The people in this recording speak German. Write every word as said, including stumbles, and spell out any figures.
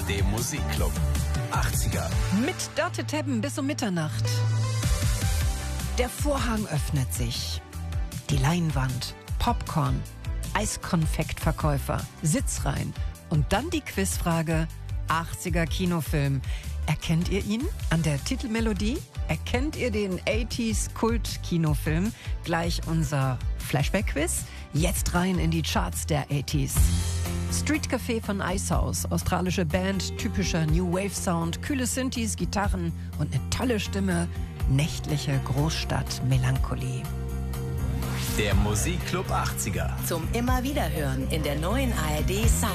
dem Musikclub achtziger. Mit Dörte Tebben bis um Mitternacht. Der Vorhang öffnet sich. Die Leinwand, Popcorn, Eiskonfektverkäufer, Sitzreihen und dann die Quizfrage: achtziger Kinofilm. Erkennt ihr ihn an der Titelmelodie? Erkennt ihr den achtziger Kult-Kinofilm? Gleich unser Flashback-Quiz. Jetzt rein in die Charts der achtziger. Street Café von Icehouse, australische Band, typischer New Wave Sound, kühle Synthes, Gitarren und eine tolle Stimme, nächtliche Großstadt-Melancholie. Der Musikclub achtziger. Zum immer wieder hören in der neuen A R D Sound.